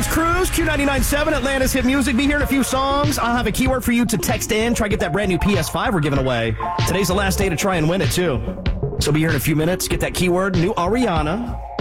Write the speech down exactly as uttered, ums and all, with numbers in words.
It's Cruise, Q ninety-nine point seven, Atlanta's hit music. Be here in a few songs. I'll have a keyword for you to text in. Try to get that brand new P S five we're giving away. Today's the last day to try and win it, too. So be here in a few minutes. Get that keyword, new Ariana.